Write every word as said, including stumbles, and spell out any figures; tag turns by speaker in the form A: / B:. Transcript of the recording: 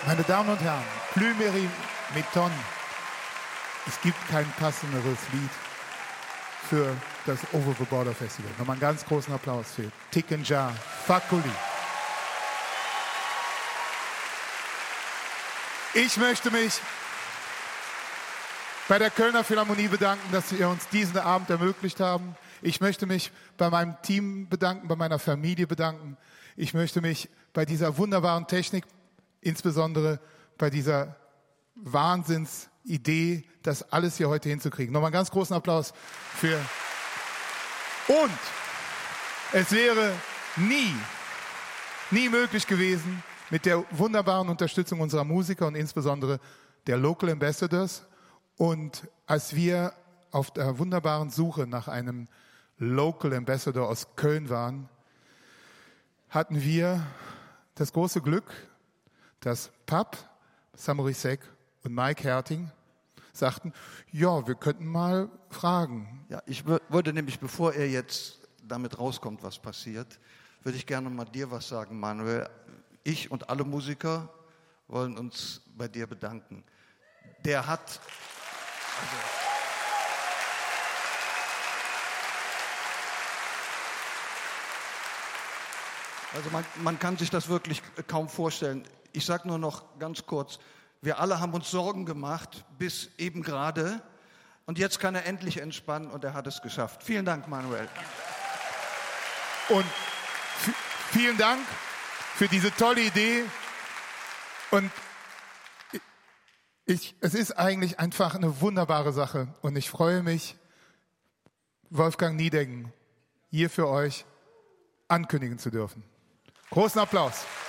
A: Meine Damen und Herren, Plumeri Meton. Es gibt kein passenderes Lied für das Over the Border Festival. Nochmal einen ganz großen Applaus für Tikenja Fakoly. Ich möchte mich bei der Kölner Philharmonie bedanken, dass Sie uns diesen Abend ermöglicht haben. Ich möchte mich bei meinem Team bedanken, bei meiner Familie bedanken. Ich möchte mich bei dieser wunderbaren Technik, insbesondere bei dieser Wahnsinnsidee, das alles hier heute hinzukriegen. Nochmal einen ganz großen Applaus für... Und es wäre nie, nie möglich gewesen, mit der wunderbaren Unterstützung unserer Musiker und insbesondere der Local Ambassadors. Und als wir auf der wunderbaren Suche nach einem Local Ambassador aus Köln waren, hatten wir das große Glück, dass Pap, Samurai Sek und Mike Herting sagten, ja, wir könnten mal fragen.
B: Ja, ich würde nämlich, bevor er jetzt damit rauskommt, was passiert, würde ich gerne mal dir was sagen, Manuel. Ich und alle Musiker wollen uns bei dir bedanken. Der hat... Also, also man, man kann sich das wirklich kaum vorstellen. Ich sage nur noch ganz kurz, wir alle haben uns Sorgen gemacht, bis eben gerade. Und jetzt kann er endlich entspannen und er hat es geschafft. Vielen Dank, Manuel.
A: Und vielen Dank für diese tolle Idee. Und ich, es ist eigentlich einfach eine wunderbare Sache. Und ich freue mich, Wolfgang Niedecken hier für euch ankündigen zu dürfen. Großen Applaus.